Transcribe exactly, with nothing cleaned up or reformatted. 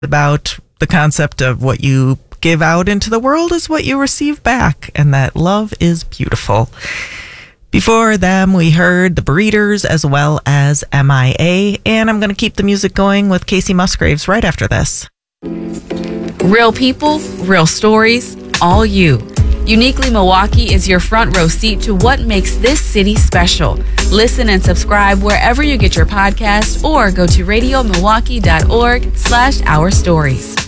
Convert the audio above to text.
about the concept of what you give out into the world is what you receive back, and that love is beautiful. Before them, we heard The Breeders as well as M I A, and I'm going to keep the music going with Casey Musgraves right after this. Real people, real stories, all you. Uniquely Milwaukee is your front row seat to what makes this city special. Listen and subscribe wherever you get your podcast or go to radio milwaukee dot org slash our stories.